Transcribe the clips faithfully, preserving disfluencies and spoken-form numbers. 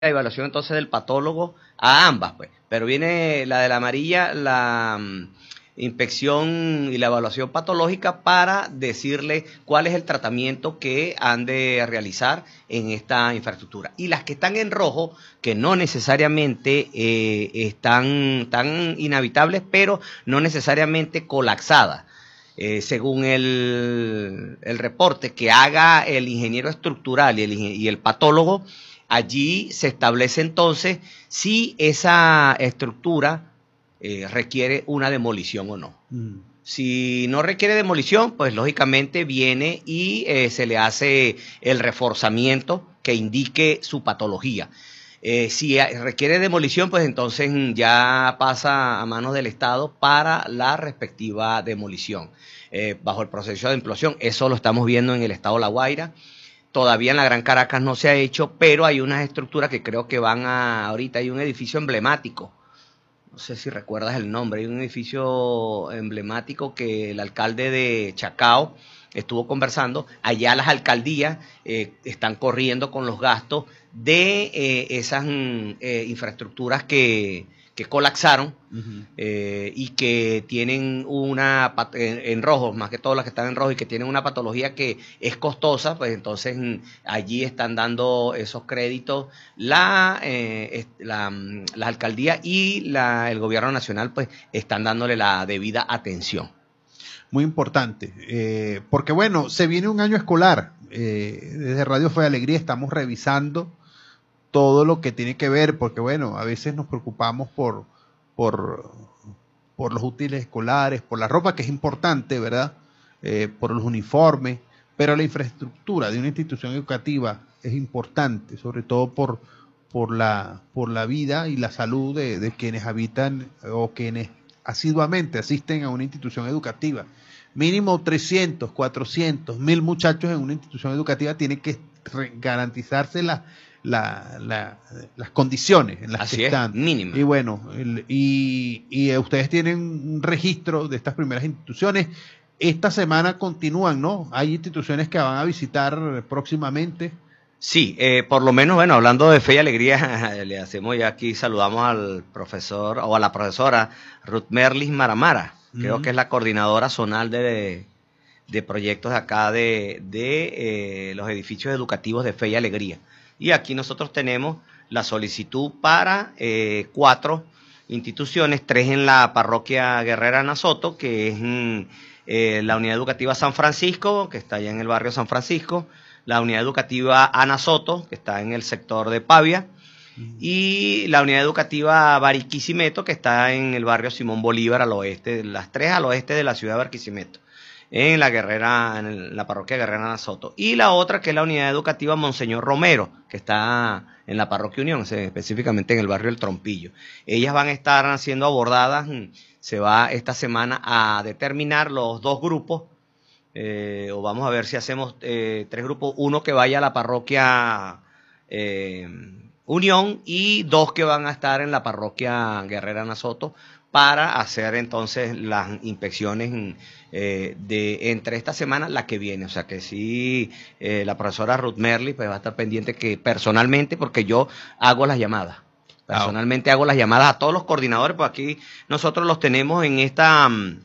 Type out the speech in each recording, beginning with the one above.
la evaluación entonces del patólogo a ambas, pues. Pero viene la de la amarilla, la um, inspección y la evaluación patológica para decirle cuál es el tratamiento que han de realizar en esta infraestructura. Y las que están en rojo, que no necesariamente eh, están tan inhabitables, pero no necesariamente colapsadas. Eh, según el, el reporte que haga el ingeniero estructural y el, y el patólogo, allí se establece entonces si esa estructura eh, requiere una demolición o no. Mm. Si no requiere demolición, pues lógicamente viene y eh, se le hace el reforzamiento que indique su patología. Eh, si requiere demolición, pues entonces ya pasa a manos del Estado para la respectiva demolición, eh, bajo el proceso de implosión. Eso lo estamos viendo en el estado La Guaira. Todavía en la Gran Caracas no se ha hecho, pero hay unas estructuras que creo que van a... Ahorita hay un edificio emblemático, no sé si recuerdas el nombre, hay un edificio emblemático que el alcalde de Chacao estuvo conversando. Allá las alcaldías eh, están corriendo con los gastos de eh, esas eh, infraestructuras que, que colapsaron, uh-huh. eh, y que tienen una, en, en rojo, más que todas las que están en rojo, y que tienen una patología que es costosa, pues entonces allí están dando esos créditos la, eh, la, la alcaldía y la, el gobierno nacional, pues están dándole la debida atención. Muy importante, eh, porque bueno, se viene un año escolar. Eh, desde Radio Fe de Alegría estamos revisando todo lo que tiene que ver, porque bueno, a veces nos preocupamos por, por, por los útiles escolares, por la ropa, que es importante, ¿verdad? Eh, por los uniformes, pero la infraestructura de una institución educativa es importante, sobre todo por, por, la, por la vida y la salud de, de quienes habitan o quienes asiduamente asisten a una institución educativa. Mínimo trescientos, cuatrocientos, mil muchachos en una institución educativa tienen que garantizarse la, la, la, las condiciones en las Así que es, están. mínima. Y bueno, el, y, y ustedes tienen un registro de estas primeras instituciones. Esta semana continúan, ¿no? Hay instituciones que van a visitar próximamente. Sí, eh, por lo menos, bueno, hablando de fe y alegría, le hacemos ya aquí, saludamos al profesor o a la profesora Ruth Merlis Maramara, uh-huh. Creo que es la coordinadora zonal de, de proyectos de acá de, de eh, los edificios educativos de fe y alegría. Y aquí nosotros tenemos la solicitud para eh, cuatro instituciones, tres en la parroquia Guerrera Nasoto, que es mm, eh, la unidad educativa San Francisco, que está allá en el barrio San Francisco, la unidad educativa Ana Soto, que está en el sector de Pavia, uh-huh. Y la unidad educativa Barquisimeto, que está en el barrio Simón Bolívar, al oeste, las tres al oeste de la ciudad de Barquisimeto, en la Guerrera, en la parroquia Guerrera Ana Soto. Y la otra, que es la unidad educativa Monseñor Romero, que está en la parroquia Unión, específicamente en el barrio El Trompillo. Ellas van a estar siendo abordadas, se va esta semana a determinar los dos grupos. Eh, o vamos a ver si hacemos eh, tres grupos, uno que vaya a la parroquia eh, Unión y dos que van a estar en la parroquia Guerrera Nasoto para hacer entonces las inspecciones eh, de entre esta semana la que viene. O sea que sí, eh, la profesora Ruth Merlis pues va a estar pendiente, que personalmente, porque yo hago las llamadas. Personalmente hago las llamadas a todos los coordinadores, pues aquí nosotros los tenemos en esta...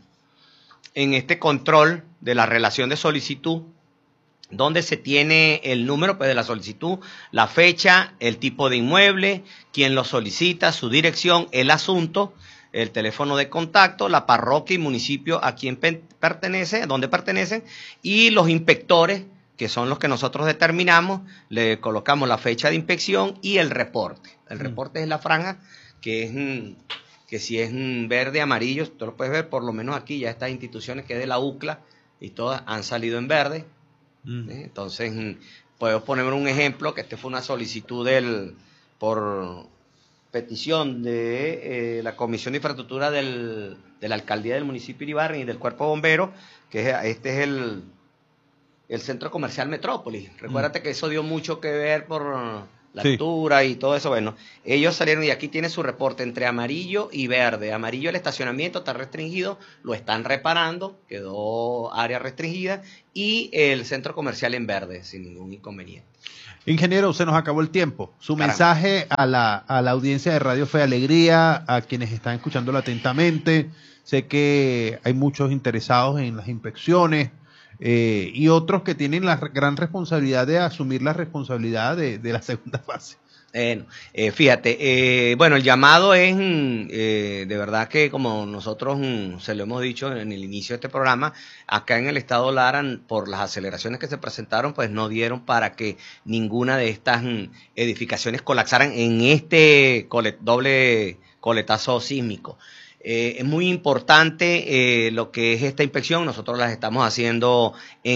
en este control de la relación de solicitud, donde se tiene el número pues, de la solicitud, la fecha, el tipo de inmueble, quién lo solicita, su dirección, el asunto, el teléfono de contacto, la parroquia y municipio a quien pertenece, dónde pertenecen, y los inspectores, que son los que nosotros determinamos, le colocamos la fecha de inspección y el reporte. El reporte mm. es la franja, que es... Mm, que si es verde, amarillo, tú lo puedes ver, por lo menos aquí ya estas instituciones que es de la U C L A y todas han salido en verde. Mm. ¿eh? Entonces, puedo poner un ejemplo, que este fue una solicitud del por petición de eh, la Comisión de Infraestructura del, de la Alcaldía del municipio de Iribarren y del Cuerpo de Bomberos, que es, este es el, el Centro Comercial Metrópolis. Recuérdate mm. que eso dio mucho que ver por... la sí. altura y todo eso. Bueno, ellos salieron y aquí tiene su reporte entre amarillo y verde. Amarillo, el estacionamiento está restringido, lo están reparando, quedó área restringida, y el centro comercial en verde, sin ningún inconveniente. Ingeniero, se nos acabó el tiempo. Su Caramba. mensaje a la, a la audiencia de Radio Fe y Alegría, a quienes están escuchándolo atentamente. Sé que hay muchos interesados en las inspecciones eh, y otros que tienen la gran responsabilidad de asumir la responsabilidad de, de la segunda fase. Eh, eh, fíjate, eh, bueno, el llamado es, eh, de verdad que como nosotros mm, se lo hemos dicho en el inicio de este programa, acá en el estado Lara, por las aceleraciones que se presentaron, pues no dieron para que ninguna de estas mm, edificaciones colapsaran en este colet, doble coletazo sísmico. Eh, es muy importante eh, lo que es esta inspección. Nosotros las estamos haciendo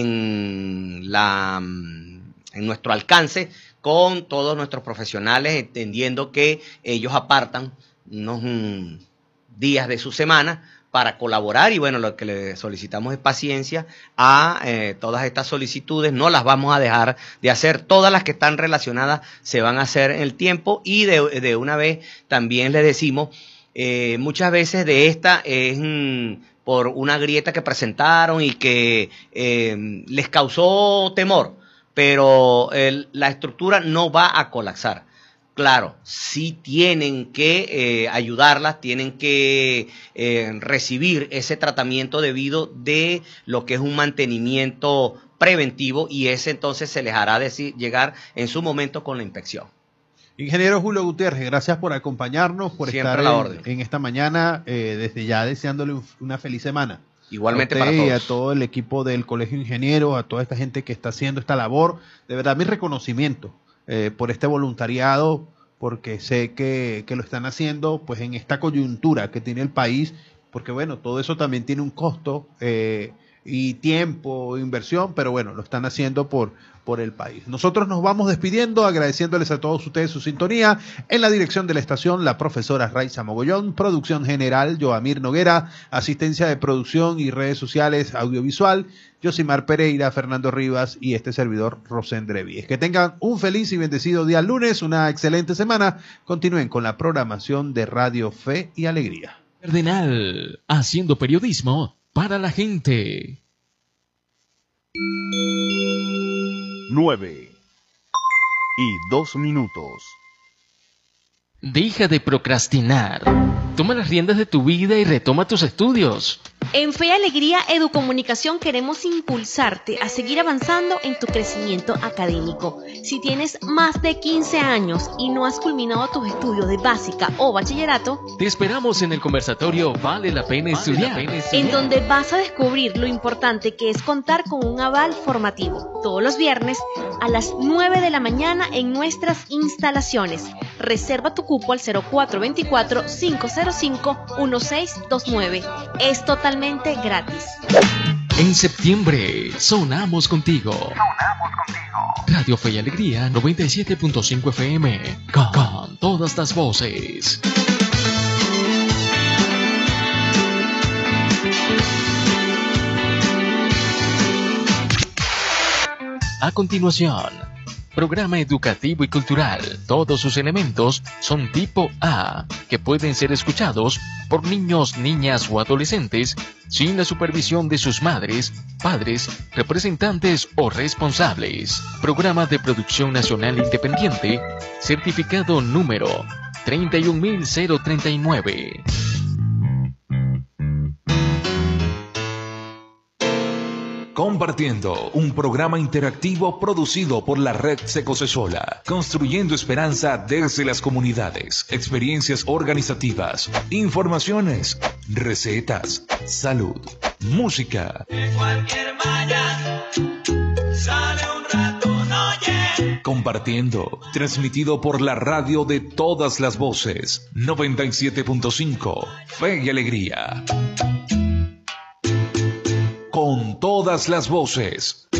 en, la, en nuestro alcance, con todos nuestros profesionales, entendiendo que ellos apartan unos mm, días de su semana para colaborar, y bueno, lo que le solicitamos es paciencia a eh, todas estas solicitudes. No las vamos a dejar de hacer, todas las que están relacionadas se van a hacer en el tiempo, y de, de una vez también les decimos, eh, muchas veces de esta es mm, por una grieta que presentaron y que eh, les causó temor, pero el, la estructura no va a colapsar. Claro, sí tienen que eh, ayudarlas, tienen que eh, recibir ese tratamiento debido de lo que es un mantenimiento preventivo, y ese entonces se les hará decir, llegar en su momento con la inspección. Ingeniero Julio Gutiérrez, gracias por acompañarnos, por Siempre estar la en, orden. en esta mañana, eh, desde ya deseándole un, una feliz semana. Igualmente a para usted todos. y a todo el equipo del Colegio de Ingenieros, a toda esta gente que está haciendo esta labor. De verdad, mi reconocimiento eh, por este voluntariado, porque sé que, que lo están haciendo pues en esta coyuntura que tiene el país, porque bueno, todo eso también tiene un costo eh, y tiempo, inversión, pero bueno, lo están haciendo por, por el país. Nosotros nos vamos despidiendo, agradeciéndoles a todos ustedes su sintonía. En la dirección de la estación, la profesora Raiza Mogollón, producción general, Joamir Noguera, asistencia de producción y redes sociales, audiovisual, Yosimar Pereira, Fernando Rivas y este servidor, Rosendre Víez. Que tengan un feliz y bendecido día lunes, una excelente semana. Continúen con la programación de Radio Fe y Alegría. Cardenal, haciendo periodismo para la gente. Nueve y dos minutos. Deja de procrastinar. Toma las riendas de tu vida y retoma tus estudios. En Fe y Alegría Educomunicación queremos impulsarte a seguir avanzando en tu crecimiento académico. Si tienes más de quince años y no has culminado tus estudios de básica o bachillerato, Te esperamos en el conversatorio Vale la pena estudiar, en donde vas a descubrir lo importante que es contar con un aval formativo. Todos los viernes a las nueve de la mañana en nuestras instalaciones. Reserva tu cupo al cero cuatro dos cuatro, cinco cero cinco, uno seis dos nueve. Es totalmente gratis. En septiembre, sonamos contigo. Radio Fe y Alegría noventa y siete punto cinco F M. Con, con todas las voces. A continuación, programa educativo y cultural. Todos sus elementos son tipo A, que pueden ser escuchados por niños, niñas o adolescentes sin la supervisión de sus madres, padres, representantes o responsables. Programa de producción nacional independiente, certificado número treinta y un mil treinta y nueve. Compartiendo, un programa interactivo producido por la Red Secosesola, construyendo esperanza desde las comunidades, experiencias organizativas, informaciones, recetas, salud, música. De cualquier mañana sale un ratón, oye. Compartiendo, transmitido por la radio de todas las voces, noventa y siete punto cinco, Fe y Alegría. Con todas las voces.